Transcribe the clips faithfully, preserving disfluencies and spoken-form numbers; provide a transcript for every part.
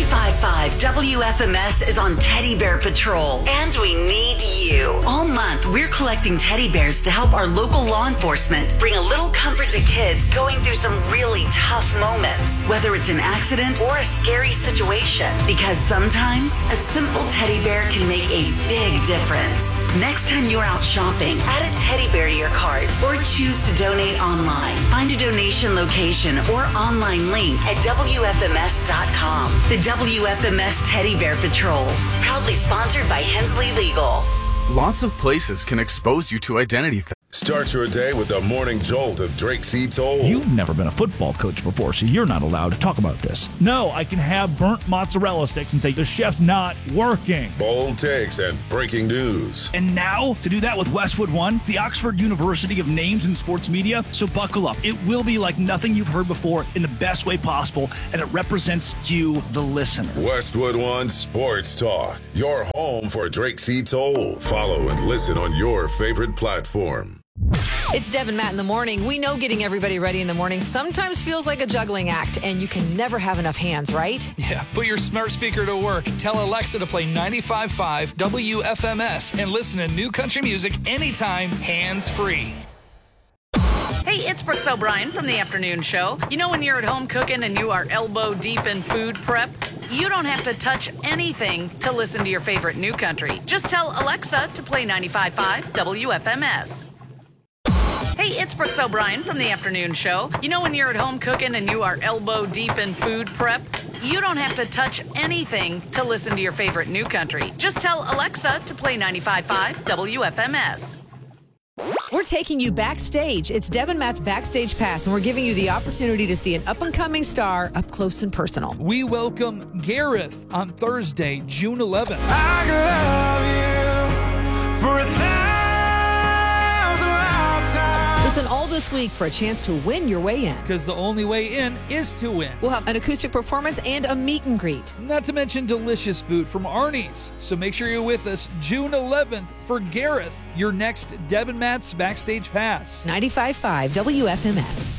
ninety-five point five W F M S is on Teddy Bear Patrol, and we need you. All month, we're collecting teddy bears to help our local law enforcement bring a little comfort to kids going through some really tough moments, whether it's an accident or a scary situation, because sometimes a simple teddy bear can make a big difference. Next time you're out shopping, add a teddy bear to your cart or choose to donate online. Find a donation location or online link at W F M S dot com. The W F M S Teddy Bear Patrol, proudly sponsored by Hensley Legal. Lots of places can expose you to identity theft. Start your day with the morning jolt of Drake C. Toll. You've never been a football coach before, so you're not allowed to talk about this. No, I can have burnt mozzarella sticks and say, the chef's not working. Bold takes and breaking news. And now, to do that with Westwood One, the Oxford University of Names in Sports Media. So buckle up. It will be like nothing you've heard before in the best way possible, and it represents you, the listener. Westwood One Sports Talk, your home for Drake C. Toll. Follow and listen on your favorite platform. It's Deb and Matt in the morning. We know getting everybody ready in the morning sometimes feels like a juggling act, and you can never have enough hands, right? Yeah, put your smart speaker to work. Tell Alexa to play ninety-five point five W F M S and listen to new country music anytime, hands-free. Hey, it's Brooks O'Brien from the afternoon show. You know when you're at home cooking and you are elbow deep in food prep? You don't have to touch anything to listen to your favorite new country. Just tell Alexa to play ninety-five point five W F M S. Hey, it's Brooks O'Brien from the afternoon show. You know when you're at home cooking and you are elbow deep in food prep? You don't have to touch anything to listen to your favorite new country. Just tell Alexa to play ninety-five point five W F M S. We're taking you backstage. It's Deb and Matt's Backstage Pass, and we're giving you the opportunity to see an up-and-coming star up close and personal. We welcome Gareth on Thursday, June eleventh. I love you for a thousand lifetimes. Listen all this week for a chance to win your way in. Because the only way in is to win. We'll have an acoustic performance and a meet and greet. Not to mention delicious food from Arnie's. So make sure you're with us June eleventh for Gareth, your next Deb and Matt's Backstage Pass. ninety-five point five W F M S.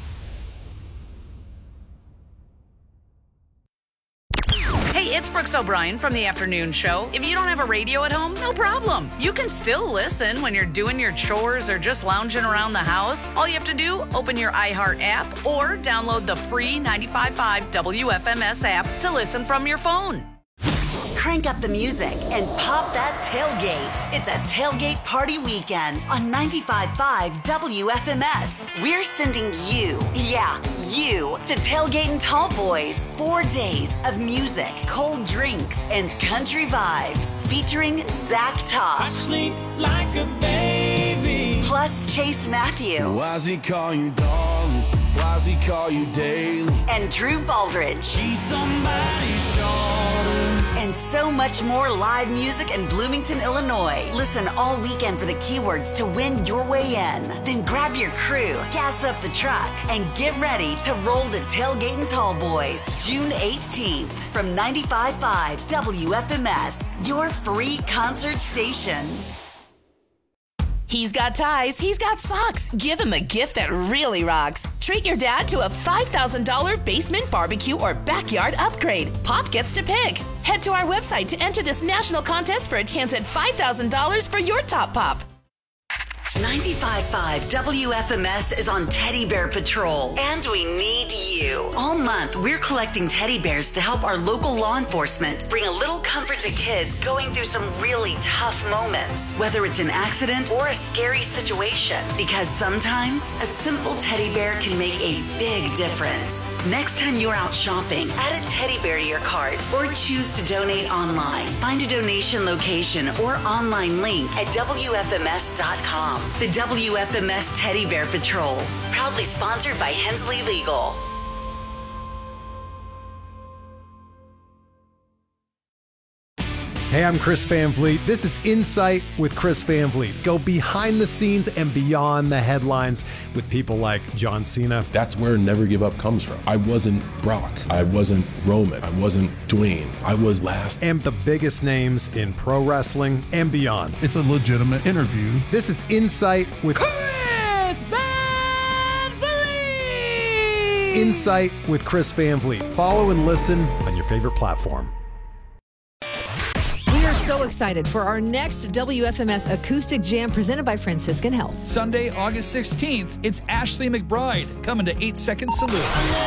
Hey, it's Brooks O'Brien from the afternoon show. If you don't have a radio at home, no problem. You can still listen when you're doing your chores or just lounging around the house. All you have to do, open your iHeart app or download the free ninety-five point five W F M S app to listen from your phone. Crank up the music and pop that tailgate. It's a tailgate party weekend on ninety-five point five W F M S. We're sending you, yeah, you, to Tailgate and Tall Boys. Four days of music, cold drinks, and country vibes. Featuring Zach Top. I sleep like a baby. Plus Chase Matthew. Why's he call you darling? Why's he call you daily? And Drew Baldridge. She's somebody's daughter. And so much more live music in Bloomington, Illinois. Listen all weekend for the keywords to win your way in. Then grab your crew, gas up the truck, and get ready to roll to Tailgate and Tall Boys, June eighteenth from ninety-five point five W F M S, your free concert station. He's got ties, he's got socks. Give him a gift that really rocks. Treat your dad to a five thousand dollars basement barbecue or backyard upgrade. Pop gets to pick. Head to our website to enter this national contest for a chance at five thousand dollars for your top pop. ninety-five point five W F M S is on Teddy Bear Patrol, and we need you. All month, we're collecting teddy bears to help our local law enforcement bring a little comfort to kids going through some really tough moments, whether it's an accident or a scary situation, because sometimes a simple teddy bear can make a big difference. Next time you're out shopping, add a teddy bear to your cart or choose to donate online. Find a donation location or online link at W F M S dot com. The W F M S Teddy Bear Patrol, proudly sponsored by Hensley Legal. Hey, I'm Chris Van Vliet. This is Insight with Chris Van Vliet. Go behind the scenes and beyond the headlines with people like John Cena. That's where Never Give Up comes from. I wasn't Brock. I wasn't Roman. I wasn't Dwayne. I was last. And the biggest names in pro wrestling and beyond. It's a legitimate interview. This is Insight with Chris Van Vliet. Insight with Chris Van Vliet. Follow and listen on your favorite platform. We are so excited for our next W F M S Acoustic Jam presented by Franciscan Health. Sunday, August sixteenth, it's Ashley McBride coming to eight second Saloon.